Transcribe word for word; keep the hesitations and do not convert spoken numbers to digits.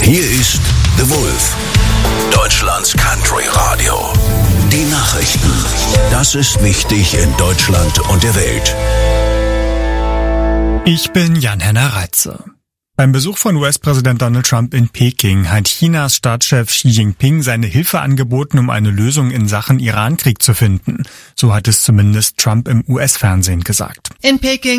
Hier ist The Wolf, Deutschlands Country Radio. Die Nachrichten. Das ist wichtig in Deutschland und der Welt. Ich bin Jan-Henner Reitze. Beim Besuch von U S-Präsident Donald Trump in Peking hat Chinas Staatschef Xi Jinping seine Hilfe angeboten, um eine Lösung in Sachen Iran-Krieg zu finden. So hat es zumindest Trump im U S-Fernsehen gesagt. In Peking